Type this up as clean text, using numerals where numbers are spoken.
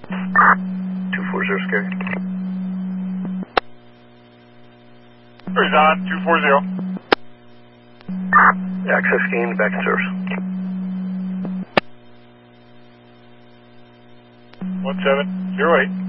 240 scary. Cruise on, 240. Access gained, back in service. 1708.